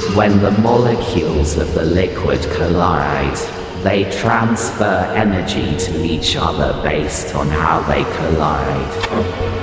When the molecules of the liquid collide, they transfer energy to each other based on how they collide.